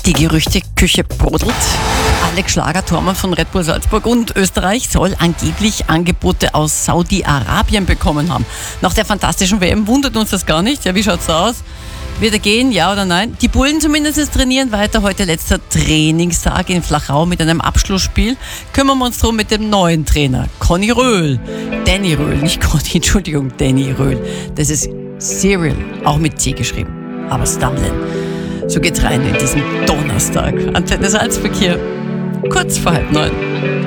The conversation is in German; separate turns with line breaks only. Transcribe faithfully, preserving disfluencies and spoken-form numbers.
Die Gerüchteküche brodelt. Alex Schlager, Tormann von Red Bull Salzburg und Österreich soll angeblich Angebote aus Saudi-Arabien bekommen haben. Nach der fantastischen W M wundert uns das gar nicht. Ja, wie schaut's da aus? Wird er gehen, ja oder nein? Die Bullen zumindest trainieren weiter. Heute letzter Trainingstag in Flachau mit einem Abschlussspiel. Kümmern wir uns drum mit dem neuen Trainer, Conny Röhl. Danny Röhl, nicht Conny, Entschuldigung, Danny Röhl. Das ist Serial, auch mit C geschrieben, aber Stammeln. So geht's rein in diesen Donnerstag. Antenne Salzburg hier, kurz vor halb neun.